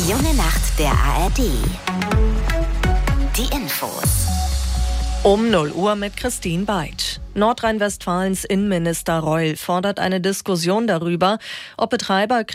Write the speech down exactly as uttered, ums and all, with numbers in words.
Junge Nacht der A R D. Die Infos. Um null Uhr mit Christine Beitsch. Nordrhein-Westfalens Innenminister Reul fordert eine Diskussion darüber, ob Betreiber